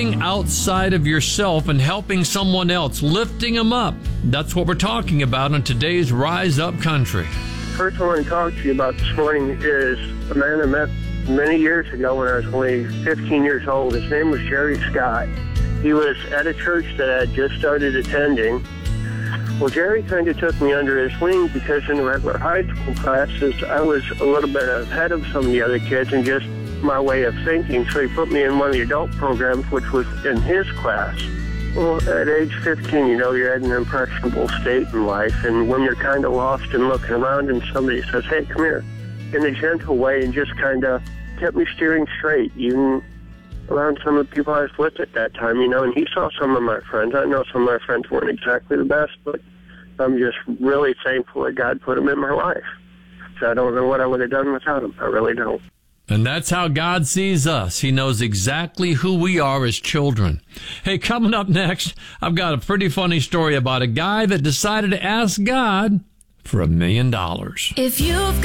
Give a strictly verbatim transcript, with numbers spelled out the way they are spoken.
stepping outside of yourself and helping someone else, lifting them up. That's what we're talking about on today's Rise Up Country. First I want to talk to you about this morning is a man I met many years ago when I was only fifteen years old. His name was Jerry Scott. He was at a church that I had just started attending. Well, Jerry kind of took me under his wing because in the regular high school classes, I was a little bit ahead of some of the other kids and just my way of thinking. So he put me in one of the adult programs, which was in his class. Well, at age fifteen, you know, you're at an impressionable state in life. And when you're kind of lost and looking around and somebody says, hey, come here, in a gentle way and just kind of kept me steering straight, even around some of the people I was with at that time, you know, and he saw some of my friends. I know some of my friends weren't exactly the best, but I'm just really thankful that God put them in my life. So I don't know what I would have done without him. I really don't. And that's how God sees us. He knows exactly who we are as children. Hey, coming up next, I've got a pretty funny story about a guy that decided to ask God for a million dollars. If you've